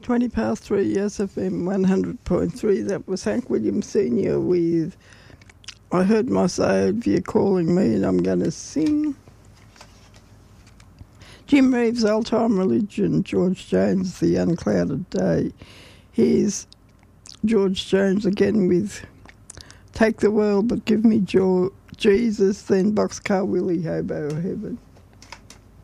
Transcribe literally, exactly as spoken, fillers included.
twenty past three, Yes F M one hundred point three. That was Hank Williams Senior with I Heard My Saviour Calling Me and I'm Going to Sing. Jim Reeves, Old Time Religion, George Jones, The Unclouded Day. Here's George Jones again with Take the World But Give Me jo- Jesus, then Boxcar Willie, Hobo Heaven.